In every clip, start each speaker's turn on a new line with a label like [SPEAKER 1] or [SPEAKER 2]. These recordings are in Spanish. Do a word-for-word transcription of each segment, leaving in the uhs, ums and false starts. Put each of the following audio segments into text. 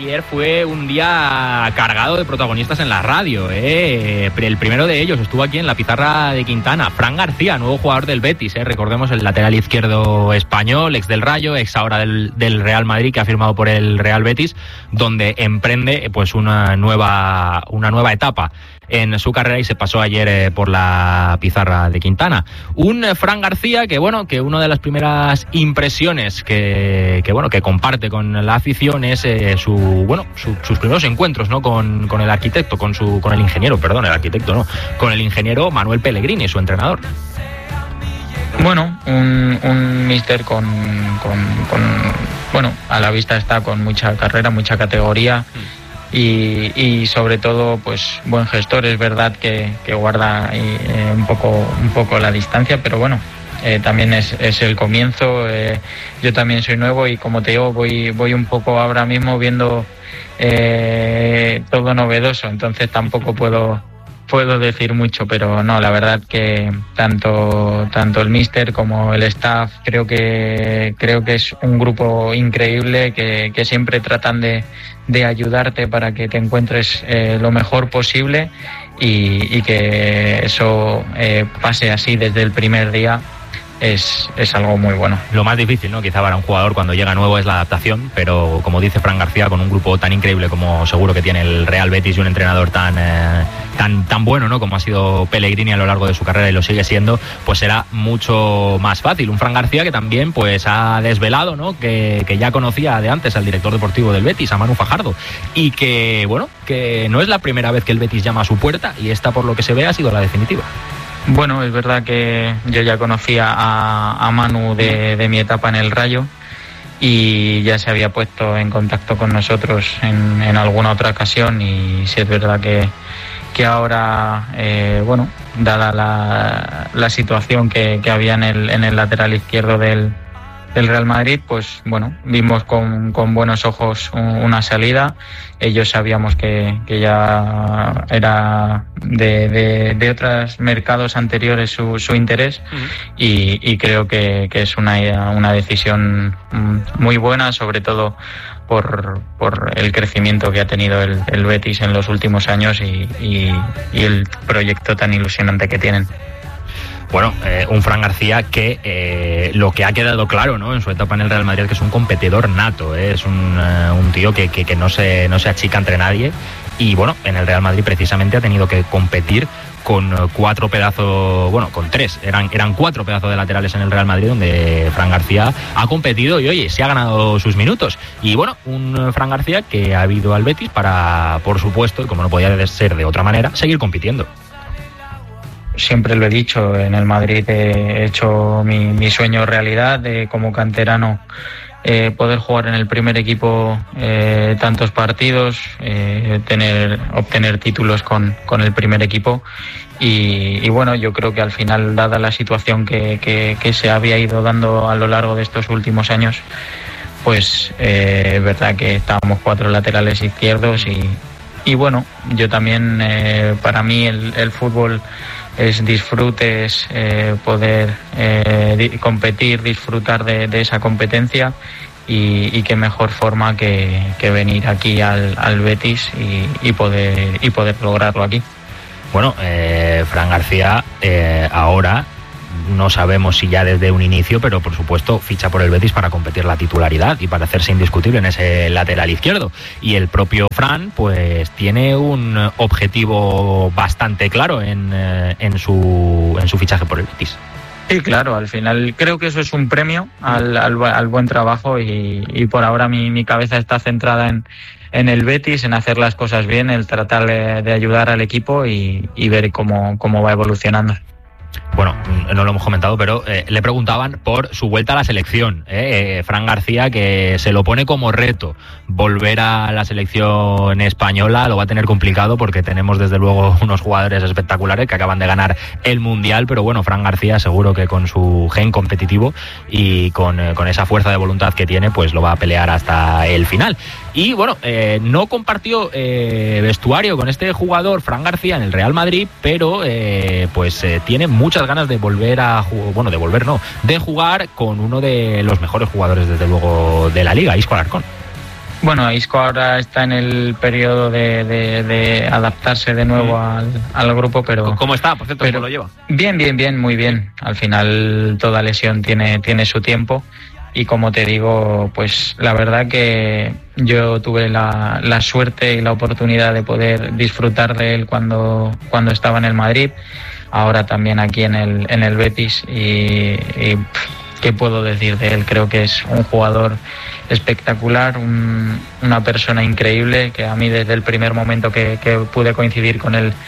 [SPEAKER 1] ayer fue un día cargado de protagonistas en la radio, ¿eh? El primero de ellos estuvo aquí en la pizarra de Quintana, Fran García, nuevo jugador del Betis, ¿eh? Recordemos el lateral izquierdo español, ex del Rayo, ex ahora del, del Real Madrid, que ha firmado por el Real Betis, donde emprende pues una nueva, una nueva etapa en su carrera y se pasó ayer eh, por la pizarra de Quintana. Un eh, Fran García que, bueno, que una de las primeras impresiones que, que bueno, que comparte con la afición es eh, su, bueno, su, sus primeros encuentros, ¿no? Con, con el arquitecto, con su, con el ingeniero, perdón, el arquitecto no, con el ingeniero Manuel Pellegrini, su entrenador.
[SPEAKER 2] Bueno, un, un míster con, con, con, bueno, a la vista está con mucha carrera, mucha categoría. Y, y sobre todo pues buen gestor. Es verdad que, que guarda eh, un poco un poco la distancia, pero bueno, eh, también es, es el comienzo. eh, yo también soy nuevo y como te digo voy voy un poco ahora mismo viendo eh, todo novedoso, entonces tampoco puedo puedo decir mucho, pero no, la verdad que tanto tanto el míster como el staff creo que creo que es un grupo increíble que, que siempre tratan de, de ayudarte para que te encuentres eh, lo mejor posible y, y que eso eh, pase así desde el primer día. Es, es algo muy bueno.
[SPEAKER 1] Lo más difícil, ¿no? Quizá para un jugador cuando llega nuevo es la adaptación, pero como dice Fran García, con un grupo tan increíble como seguro que tiene el Real Betis y un entrenador tan eh, tan tan bueno, ¿no? Como ha sido Pellegrini a lo largo de su carrera y lo sigue siendo, pues será mucho más fácil. Un Fran García que también pues ha desvelado, ¿no? Que, que ya conocía de antes al director deportivo del Betis, a Manu Fajardo, y que, bueno, que no es la primera vez que el Betis llama a su puerta y esta, por lo que se ve, ha sido la definitiva.
[SPEAKER 2] Bueno, es verdad que yo ya conocía a, a Manu de, de mi etapa en el Rayo y ya se había puesto en contacto con nosotros en, en alguna otra ocasión y sí es verdad que, que ahora, eh, bueno, dada la, la situación que, que había en el, en el lateral izquierdo del, del Real Madrid, pues bueno, vimos con, con buenos ojos una salida. Ellos sabíamos que, que ya era de, de, de otros mercados anteriores su, su interés. Uh-huh. y, y creo que, que es una, una decisión muy buena, sobre todo por, por el crecimiento que ha tenido el, el Betis en los últimos años y, y, y el proyecto tan ilusionante que tienen.
[SPEAKER 1] Bueno, eh, un Fran García que eh, lo que ha quedado claro, ¿no? En su etapa en el Real Madrid, que es un competidor nato, ¿eh? Es un, uh, un tío que, que, que no se, no se achica entre nadie y bueno, en el Real Madrid precisamente ha tenido que competir con cuatro pedazos, bueno, con tres, eran, eran cuatro pedazos de laterales en el Real Madrid donde Fran García ha competido y oye, se ha ganado sus minutos. Y bueno, un Fran García que ha ido al Betis para, por supuesto, y como no podía ser de otra manera, seguir compitiendo.
[SPEAKER 2] Siempre lo he dicho, en el Madrid he hecho mi, mi sueño realidad de como canterano eh, poder jugar en el primer equipo eh, tantos partidos, eh, tener, obtener títulos con, con el primer equipo y, y bueno, yo creo que al final, dada la situación que, que, que se había ido dando a lo largo de estos últimos años, pues eh, es verdad que estábamos cuatro laterales izquierdos y, y bueno, yo también, eh, para mí el, el fútbol es disfrute, es eh, poder eh, di- competir, disfrutar de, de esa competencia y, y qué mejor forma que, que venir aquí al, al Betis y, y poder y poder lograrlo aquí.
[SPEAKER 1] Bueno, eh, Fran García eh, ahora no sabemos si ya desde un inicio, pero por supuesto ficha por el Betis para competir la titularidad y para hacerse indiscutible en ese lateral izquierdo. Y el propio Fran pues tiene un objetivo bastante claro en, en, su, en su fichaje por el Betis.
[SPEAKER 2] Sí, claro, al final creo que eso es un premio al, al, al buen trabajo y, y por ahora mi, mi cabeza está centrada en, en el Betis, en hacer las cosas bien, el tratar de, de ayudar al equipo y, y ver cómo, cómo va evolucionando.
[SPEAKER 1] Bueno, no lo hemos comentado, pero eh, le preguntaban por su vuelta a la selección. ¿eh? Eh, Fran García, que se lo pone como reto volver a la selección española, lo va a tener complicado porque tenemos desde luego unos jugadores espectaculares que acaban de ganar el Mundial, pero bueno, Fran García seguro que con su gen competitivo y con, eh, con esa fuerza de voluntad que tiene, pues lo va a pelear hasta el final. Y bueno, eh, no compartió eh, vestuario con este jugador, Fran García, en el Real Madrid, pero eh, pues eh, tiene muchas ganas de volver a jugar, bueno, de volver no, de jugar con uno de los mejores jugadores desde luego de la liga, Isco Alarcón.
[SPEAKER 2] Bueno, Isco ahora está en el periodo de, de, de adaptarse de nuevo mm. al, al grupo, pero...
[SPEAKER 1] ¿Cómo está? Por cierto, ¿cómo lo lleva?
[SPEAKER 2] Bien, bien, bien, muy bien. Al final toda lesión tiene, tiene su tiempo y como te digo, pues la verdad que yo tuve la, la suerte y la oportunidad de poder disfrutar de él cuando, cuando estaba en el Madrid, ahora también aquí en el, en el Betis y... y ¿qué puedo decir de él? Creo que es un jugador espectacular, un, una persona increíble, que a mí desde el primer momento que, que pude coincidir con él.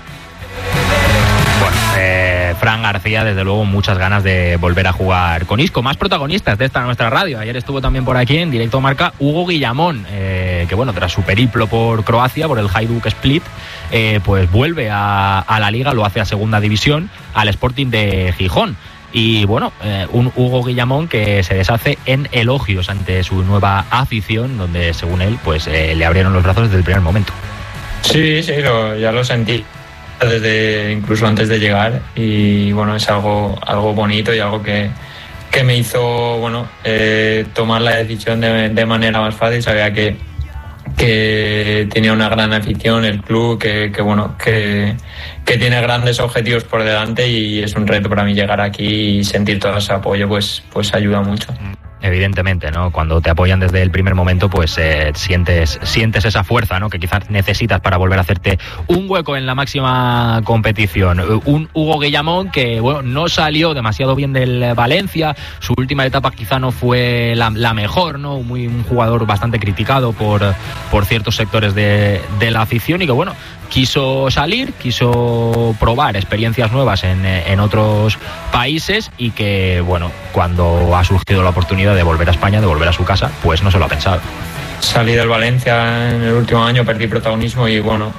[SPEAKER 1] Bueno, eh, Fran García, desde luego, muchas ganas de volver a jugar con Isco. Más protagonistas de esta nuestra radio. Ayer estuvo también por aquí en Directo Marca Hugo Guillamón, eh, que bueno, tras su periplo por Croacia, por el Hajduk Split, eh, pues vuelve a, a la Liga, lo hace a Segunda División, al Sporting de Gijón. Y bueno, eh, un Hugo Guillamón que se deshace en elogios ante su nueva afición, donde según él pues eh, le abrieron los brazos desde el primer momento.
[SPEAKER 3] Sí, sí, lo, ya lo sentí desde incluso antes de llegar y bueno, es algo algo bonito y algo que, que me hizo bueno eh, tomar la decisión de, de manera más fácil. Sabía que que tenía una gran afición el club, que, que bueno que, que tiene grandes objetivos por delante y es un reto para mí llegar aquí y sentir todo ese apoyo, pues pues ayuda mucho.
[SPEAKER 1] Evidentemente, ¿no? Cuando te apoyan desde el primer momento, pues eh, sientes sientes esa fuerza, ¿no? Que quizás necesitas para volver a hacerte un hueco en la máxima competición. Un Hugo Guillamón que, bueno, no salió demasiado bien del Valencia. Su última etapa quizá no fue la, la mejor, ¿no? Muy, un jugador bastante criticado por, por ciertos sectores de, de la afición y que, bueno, quiso salir, quiso probar experiencias nuevas en, en otros países y que, bueno, cuando ha surgido la oportunidad de volver a España, de volver a su casa, pues no se lo ha pensado.
[SPEAKER 3] Salí del Valencia en el último año, perdí protagonismo y bueno,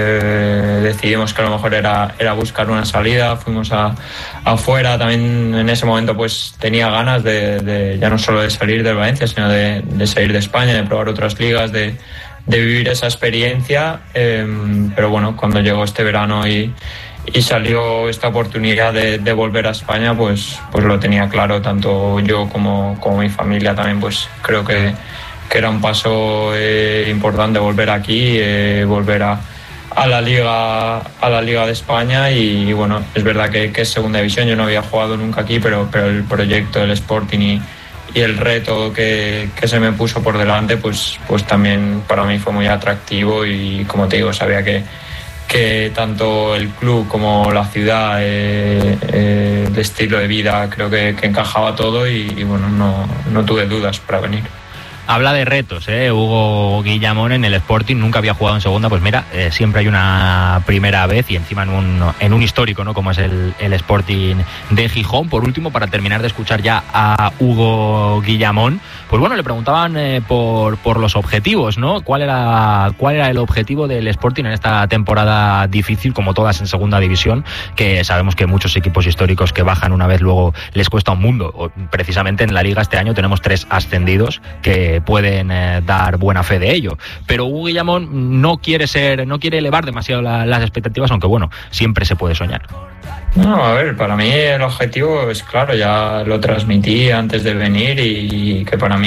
[SPEAKER 3] eh, decidimos que a lo mejor era, era buscar una salida, fuimos a, afuera, también en ese momento pues tenía ganas de, de ya no solo de salir del Valencia, sino de, de salir de España, de probar otras ligas, de de vivir esa experiencia, eh, pero bueno, cuando llegó este verano y, y salió esta oportunidad de, de volver a España, pues, pues lo tenía claro, tanto yo como, como mi familia también, pues creo que, que era un paso eh, importante volver aquí, eh, volver a, a la Liga a la Liga de España y, y bueno, es verdad que, que es Segunda División, yo no había jugado nunca aquí, pero, pero el proyecto del Sporting y y el reto que, que se me puso por delante pues, pues también para mí fue muy atractivo y como te digo, sabía que, que tanto el club como la ciudad, eh, eh, el estilo de vida, creo que, que encajaba todo y, y bueno, no, no tuve dudas para venir.
[SPEAKER 1] Habla de retos, ¿eh? Hugo Guillamón en el Sporting, nunca había jugado en segunda, pues mira, eh, siempre hay una primera vez y encima en un, en un histórico, ¿no? Como es el, el Sporting de Gijón. Por último, para terminar de escuchar ya a Hugo Guillamón, pues bueno, le preguntaban eh, por, por los objetivos, ¿no? ¿Cuál era, cuál era el objetivo del Sporting en esta temporada difícil, como todas en segunda división, que sabemos que muchos equipos históricos que bajan una vez luego les cuesta un mundo. Precisamente en la Liga este año tenemos tres ascendidos que pueden eh, dar buena fe de ello, pero Hugo Guillamón no quiere ser, no quiere elevar demasiado la, las expectativas, aunque bueno, siempre se puede soñar.
[SPEAKER 3] No, a ver, para mí el objetivo es claro, ya lo transmití antes de venir y que para mí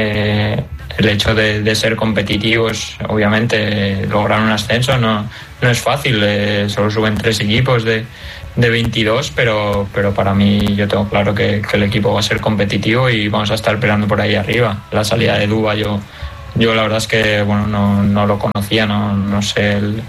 [SPEAKER 3] eh, el hecho de, de ser competitivos, obviamente lograr un ascenso no, no es fácil, eh, solo suben tres equipos de de veintidós, pero pero para mí yo tengo claro que, que el equipo va a ser competitivo y vamos a estar peleando por ahí arriba. La salida de Duba yo yo la verdad es que bueno no, no lo conocía, no, no sé el,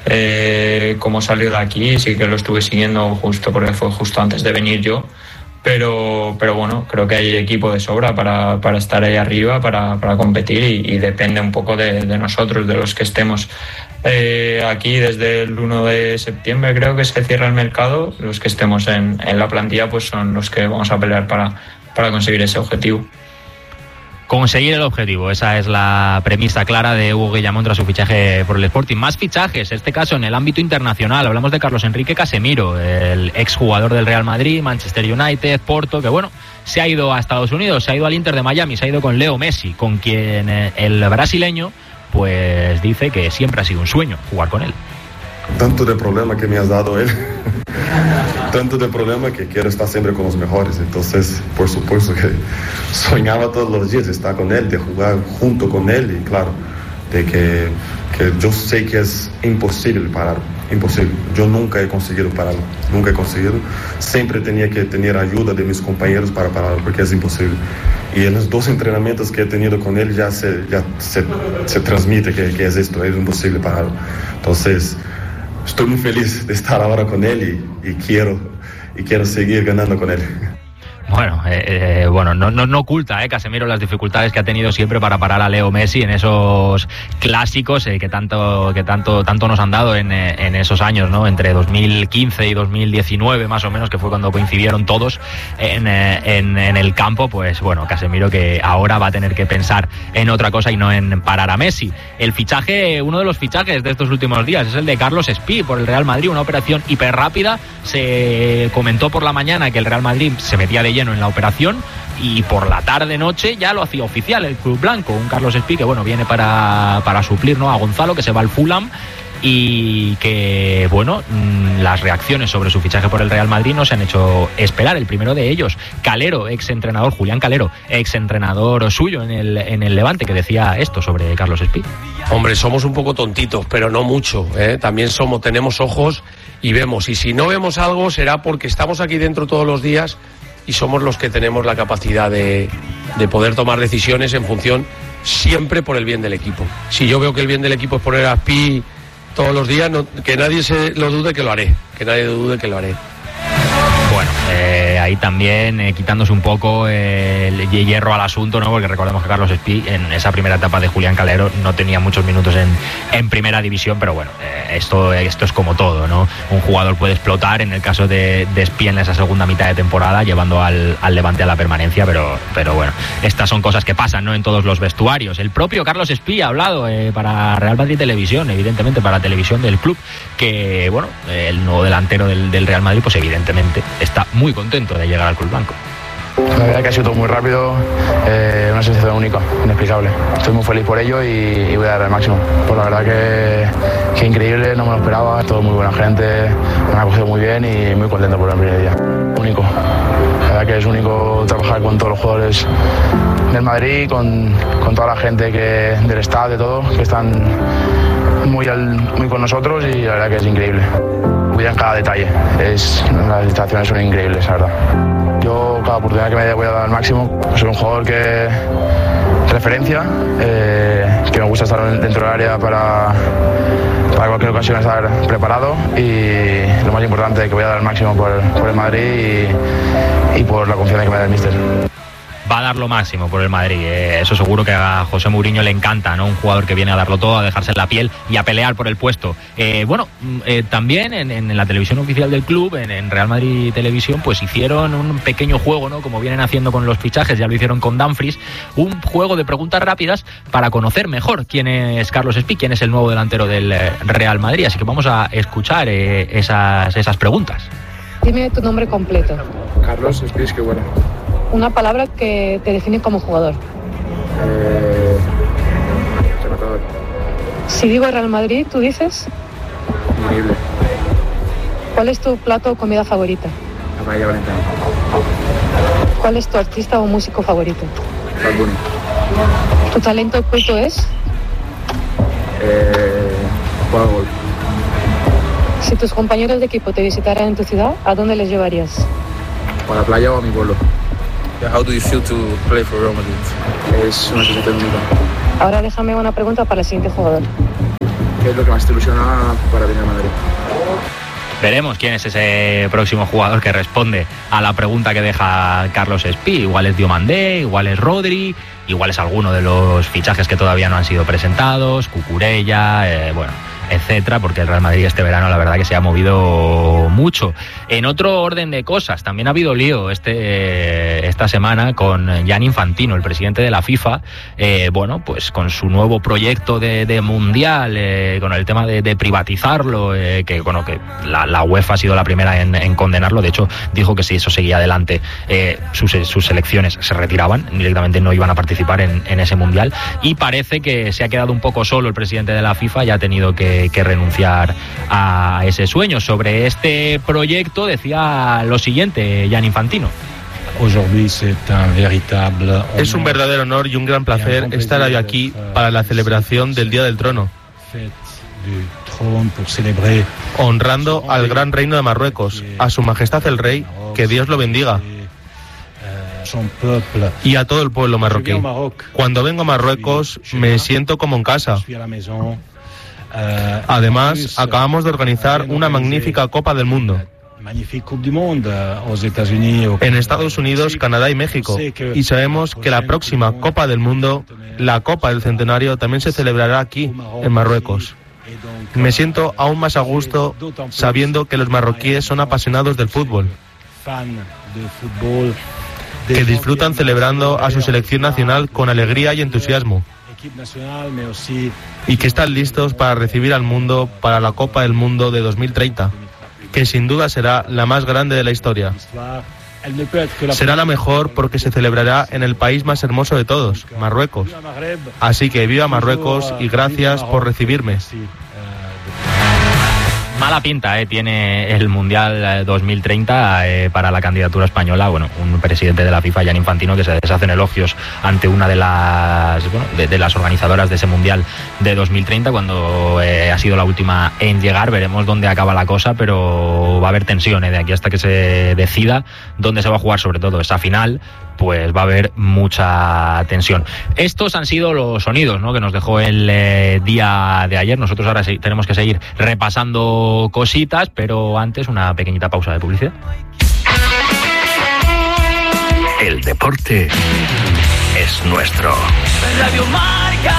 [SPEAKER 3] eh, cómo salió de aquí, sí que lo estuve siguiendo justo porque fue justo antes de venir yo, pero pero bueno, creo que hay equipo de sobra para, para estar ahí arriba, para, para competir y, y depende un poco de, de nosotros, de los que estemos Eh, aquí desde el uno de septiembre creo que se cierra el mercado, los que estemos en, en la plantilla pues son los que vamos a pelear para, para conseguir ese objetivo.
[SPEAKER 1] Conseguir el objetivo, esa es la premisa clara de Hugo Guillamón tras su fichaje por el Sporting. Más fichajes, este caso en el ámbito internacional, hablamos de Carlos Enrique Casemiro, el exjugador del Real Madrid, Manchester United, Porto, que bueno, se ha ido a Estados Unidos, se ha ido al Inter de Miami, se ha ido con Leo Messi, con quien el brasileño pues dice que siempre ha sido un sueño jugar con él.
[SPEAKER 4] Tanto de problema que me has dado él. tanto de problema que quiero estar siempre con los mejores. Entonces, por supuesto que soñaba todos los días de estar con él, de jugar junto con él y claro, de que, que yo sé que es imposible parar, imposible. Yo nunca he conseguido parar, nunca he conseguido. Siempre tenía que tener ayuda de mis compañeros para parar, porque es imposible. Y en los dos entrenamientos que he tenido con él ya se, ya se, se transmite que, que es esto, es imposible parar. Entonces, estoy muy feliz de estar ahora con él y, y quiero y quiero seguir ganando con él.
[SPEAKER 1] Bueno, eh, eh, bueno, no, no, no oculta, eh, Casemiro, las dificultades que ha tenido siempre para parar a Leo Messi en esos clásicos eh, que tanto que tanto tanto nos han dado en, eh, en esos años, ¿no? Entre dos mil quince y dos mil diecinueve, más o menos, que fue cuando coincidieron todos en, eh, en, en el campo. Pues bueno, Casemiro que ahora va a tener que pensar en otra cosa y no en parar a Messi. El fichaje, uno de los fichajes de estos últimos días es el de Carlos Espí por el Real Madrid, una operación hiper rápida. Se comentó por la mañana que el Real Madrid se metía de lleno en la operación y por la tarde noche ya lo hacía oficial el club blanco, un Carlos Espí que bueno viene para, para suplir, ¿no?, a Gonzalo, que se va al Fulham, y que bueno, las reacciones sobre su fichaje por el Real Madrid no se han hecho esperar. El primero de ellos, Calero, exentrenador, Julián Calero, exentrenador suyo en el, en el Levante, que decía esto sobre Carlos Espí.
[SPEAKER 5] Hombre, somos un poco tontitos, pero no mucho, ¿eh? También somos, tenemos ojos y vemos, y si no vemos algo será porque estamos aquí dentro todos los días y somos los que tenemos la capacidad de, de poder tomar decisiones en función siempre por el bien del equipo. Si yo veo que el bien del equipo es poner a Espí todos los días, no, que nadie se lo dude que lo haré, que nadie dude que lo haré.
[SPEAKER 1] Bueno, eh, ahí también eh, quitándose un poco eh, el hierro al asunto, ¿no? Porque recordemos que Carlos Espí en esa primera etapa de Julián Calero no tenía muchos minutos en, en primera división, pero bueno, eh, esto, esto es como todo, ¿no? Un jugador puede explotar, en el caso de, de Espí en esa segunda mitad de temporada, llevando al, al Levante a la permanencia, pero, pero bueno, estas son cosas que pasan, ¿no?, en todos los vestuarios. El propio Carlos Espí ha hablado eh, para Real Madrid Televisión, evidentemente para la televisión del club, que bueno, el nuevo delantero del, del Real Madrid, pues evidentemente está muy contento de llegar al club blanco.
[SPEAKER 6] La verdad que ha sido todo muy rápido, eh, una sensación única, inexplicable. Estoy muy feliz por ello y, y voy a dar el máximo. Pues la verdad que, que increíble, no me lo esperaba, todo muy buena gente, me ha acogido muy bien y muy contento por el primer día. Único, la verdad que es único trabajar con todos los jugadores del Madrid, con, con toda la gente que, del staff, de todo, que están muy, al, muy con nosotros y la verdad que es increíble. Cuidan cada detalle, es, las instalaciones son increíbles, la verdad. Yo cada oportunidad que me dé voy a dar al máximo. Soy un jugador que referencia, eh, que me gusta estar dentro del área para, para cualquier ocasión estar preparado y lo más importante es que voy a dar al máximo por, por el Madrid y, y por la confianza que me da el míster.
[SPEAKER 1] Va a dar lo máximo por el Madrid, eh, eso seguro que a José Mourinho le encanta, ¿no? Un jugador que viene a darlo todo, a dejarse en la piel y a pelear por el puesto. Eh, bueno, eh, también en, en la televisión oficial del club, en, en Real Madrid Televisión, pues hicieron un pequeño juego, ¿no?, como vienen haciendo con los fichajes, ya lo hicieron con Dumfries, un juego de preguntas rápidas para conocer mejor quién es Carlos Espí, quién es el nuevo delantero del Real Madrid. Así que vamos a escuchar eh, esas, esas preguntas.
[SPEAKER 7] Dime tu nombre completo.
[SPEAKER 8] Carlos Espí, qué bueno.
[SPEAKER 7] Una palabra que te define como jugador.
[SPEAKER 8] Eh, rematador.
[SPEAKER 7] Si digo Real Madrid, ¿tú dices?
[SPEAKER 8] Increíble.
[SPEAKER 7] ¿Cuál es tu plato o comida favorita?
[SPEAKER 8] La paella valenciana.
[SPEAKER 7] ¿Cuál es tu artista o músico favorito?
[SPEAKER 8] Bad Bunny.
[SPEAKER 7] ¿Tu talento oculto es?
[SPEAKER 8] Eh, juego de golf.
[SPEAKER 7] Si tus compañeros de equipo te visitaran en tu ciudad, ¿a dónde les llevarías?
[SPEAKER 8] ¿A la playa o a mi pueblo?
[SPEAKER 9] How do you feel to play for Real Madrid?
[SPEAKER 8] Es una sensación única.
[SPEAKER 7] Ahora déjame una pregunta para el siguiente jugador.
[SPEAKER 8] ¿Qué es lo que más te ilusiona para venir a Madrid?
[SPEAKER 1] Veremos quién es ese próximo jugador que responde a la pregunta que deja Carlos Espí. Igual es Diomandé, igual es Rodri, igual es alguno de los fichajes que todavía no han sido presentados, Cucurella, eh, bueno, etcétera, porque el Real Madrid este verano la verdad que se ha movido mucho. En otro orden de cosas, también ha habido lío este esta semana con Gianni Infantino, el presidente de la FIFA, eh, bueno, pues con su nuevo proyecto de, de mundial, eh, con el tema de, de privatizarlo, eh, que bueno, que la, la UEFA ha sido la primera en, en condenarlo. De hecho, dijo que si eso seguía adelante, eh, sus, sus selecciones se retiraban, directamente no iban a participar en, en ese mundial, y parece que se ha quedado un poco solo el presidente de la FIFA y ha tenido que que, que renunciar a ese sueño. Sobre este proyecto decía lo siguiente Gianni Infantino.
[SPEAKER 10] Es un verdadero honor y un gran placer estar hoy aquí para la celebración del Día del Trono, honrando al gran reino de Marruecos, a su majestad el rey, que Dios lo bendiga, y a todo el pueblo marroquí. Cuando vengo a Marruecos me siento como en casa. Además, acabamos de organizar una magnífica Copa del Mundo en Estados Unidos, Canadá y México, y sabemos que la próxima Copa del Mundo, la Copa del Centenario, también se celebrará aquí, en Marruecos. Me siento aún más a gusto sabiendo que los marroquíes son apasionados del fútbol, que disfrutan celebrando a su selección nacional con alegría y entusiasmo, y que están listos para recibir al mundo para la Copa del Mundo de dos mil treinta, que sin duda será la más grande de la historia. Será la mejor porque se celebrará en el país más hermoso de todos, Marruecos. Así que viva Marruecos y gracias por recibirme.
[SPEAKER 1] Mala pinta eh, tiene el Mundial dos mil treinta eh, para la candidatura española. Bueno, un presidente de la FIFA, Gianni Infantino, que se deshace en elogios ante una de las bueno, de, de las organizadoras de ese Mundial de dos mil treinta, cuando eh, ha sido la última en llegar. Veremos dónde acaba la cosa, pero va a haber tensión eh, de aquí hasta que se decida dónde se va a jugar, sobre todo esa final. Pues va a haber mucha tensión. Estos han sido los sonidos, ¿no?, que nos dejó el eh, día de ayer. Nosotros ahora sí tenemos que seguir repasando cositas, pero antes una pequeñita pausa de publicidad.
[SPEAKER 11] El deporte es nuestro.
[SPEAKER 12] Radio Marca.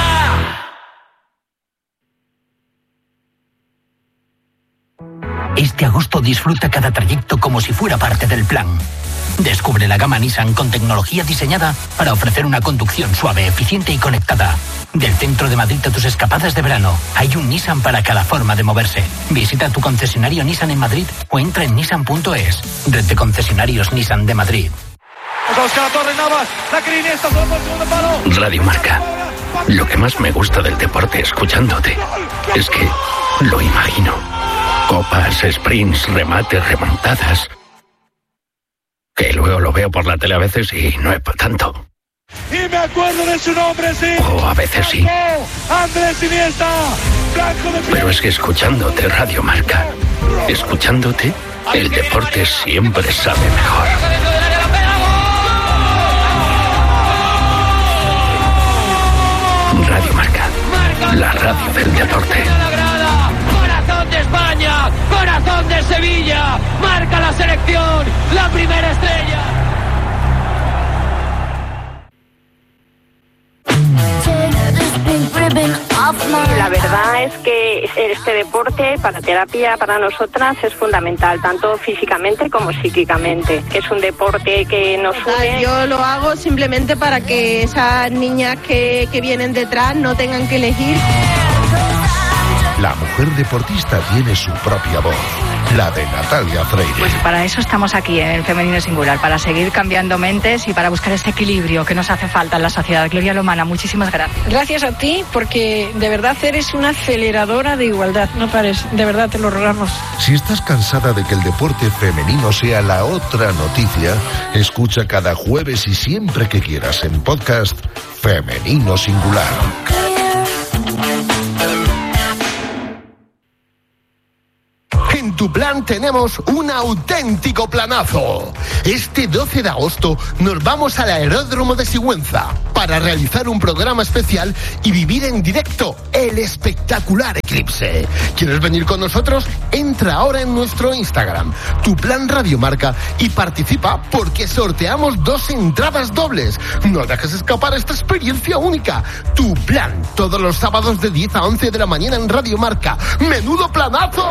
[SPEAKER 11] Este agosto disfruta cada trayecto como si fuera parte del plan. Descubre la gama Nissan con tecnología diseñada para ofrecer una conducción suave, eficiente y conectada. Del centro de Madrid a tus escapadas de verano, hay un Nissan para cada forma de moverse. Visita tu concesionario Nissan en Madrid o entra en nissan punto es. Red de concesionarios Nissan de Madrid. Radio Marca. Lo que más me gusta del deporte escuchándote es que lo imagino. Copas, sprints, remates, remontadas. Que luego lo veo por la tele a veces y no es para tanto.
[SPEAKER 13] Y me acuerdo de su nombre, sí.
[SPEAKER 11] O a veces sí.
[SPEAKER 13] Andrés Iniesta, blanco de...
[SPEAKER 11] Pero es que escuchándote Radio Marca, escuchándote, el deporte siempre sabe mejor. Radio Marca, la radio del deporte.
[SPEAKER 12] Corazón de España, corazón de Sevilla, marca la selección, la primera estrella.
[SPEAKER 14] La verdad es que este deporte para terapia para nosotras es fundamental, tanto físicamente como psíquicamente. Es un deporte que nos une.
[SPEAKER 15] Yo lo hago simplemente para que esas niñas que, que vienen detrás no tengan que elegir.
[SPEAKER 16] La mujer deportista tiene su propia voz, la de Natalia Freire.
[SPEAKER 17] Pues para eso estamos aquí en el Femenino Singular, para seguir cambiando mentes y para buscar ese equilibrio que nos hace falta en la sociedad. Gloria Lomana, muchísimas gracias.
[SPEAKER 18] Gracias a ti, porque de verdad eres una aceleradora de igualdad. No pares, de verdad te lo rogamos.
[SPEAKER 16] Si estás cansada de que el deporte femenino sea la otra noticia, escucha cada jueves y siempre que quieras en podcast Femenino Singular. En tu plan tenemos un auténtico planazo. Este doce de agosto nos vamos al aeródromo de Sigüenza para realizar un programa especial y vivir en directo el espectacular eclipse. ¿Quieres venir con nosotros? Entra ahora en nuestro Instagram, Tu Plan Radio Marca, y participa porque sorteamos dos entradas dobles. No dejes escapar esta experiencia única. Tu Plan, todos los sábados de diez a once de la mañana en Radio Marca. ¡Menudo planazo!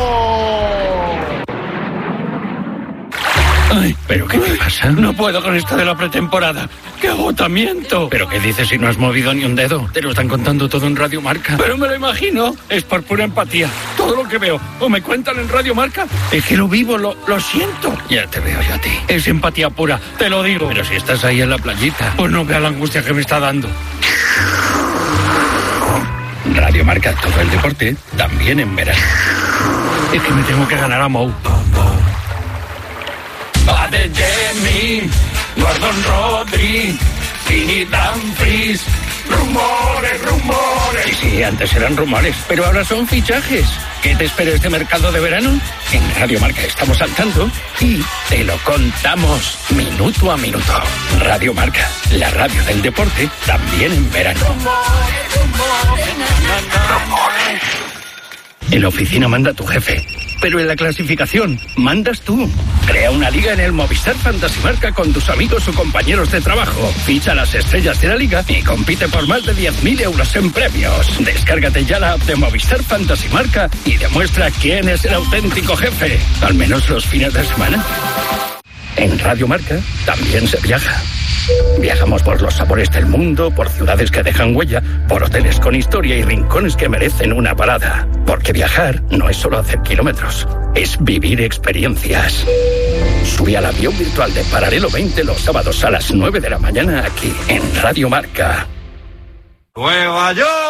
[SPEAKER 11] Ay, ¿pero qué te pasa?
[SPEAKER 19] No puedo con esto de la pretemporada. ¡Qué agotamiento!
[SPEAKER 11] ¿Pero qué dices si no has movido ni un dedo? Te lo están contando todo en Radio Marca.
[SPEAKER 19] Pero me lo imagino. Es por pura empatía. Todo lo que veo o me cuentan en Radio Marca es que lo vivo, lo, lo siento.
[SPEAKER 11] Ya te veo yo a ti.
[SPEAKER 19] Es empatía pura, te lo digo.
[SPEAKER 11] Pero si estás ahí en la playita.
[SPEAKER 19] Pues no vea la angustia que me está dando.
[SPEAKER 11] Radio
[SPEAKER 19] Radio Marca, todo el deporte, también en verano. Es que me tengo que ganar a Mou. Va de Jamie, Gordon Rodri, Fini Dumfries. Rumores, rumores. Sí, sí, antes eran rumores, pero ahora son fichajes. ¿Qué te espera este mercado de verano? En Radio Marca estamos al tanto y te lo contamos minuto a minuto. Radio Marca, la radio del deporte, también en verano. En la oficina manda tu jefe, pero en la clasificación mandas tú. Crea una liga en el Movistar Fantasy Marca con tus amigos o compañeros de trabajo. Ficha las estrellas de la liga y compite por más de diez mil euros en premios. Descárgate ya la app de Movistar Fantasy Marca y demuestra quién es el auténtico jefe. Al menos los fines de semana. En Radio Marca también se viaja. Viajamos por los sabores del mundo, por ciudades que dejan huella, por hoteles con historia y rincones que merecen una parada. Porque viajar no es solo hacer kilómetros, es vivir experiencias. Sube al avión virtual de Paralelo veinte los sábados a las nueve de la mañana aquí en Radio Marca.
[SPEAKER 13] Nueva York.